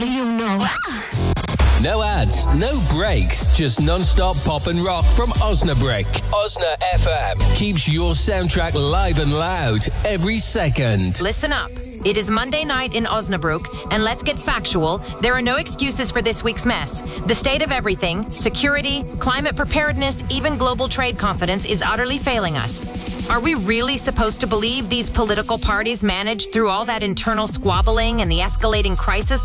You know. No ads, no breaks, just non-stop pop and rock from Osnabrück. Osna FM keeps your soundtrack live and loud every second. Listen up. It is Monday night in Osnabrück, and let's get factual. There are no excuses for this week's mess. The state of everything, security, climate preparedness, even global trade confidence is utterly failing us. Are we really supposed to believe these political parties managed through all that internal squabbling and the escalating crisis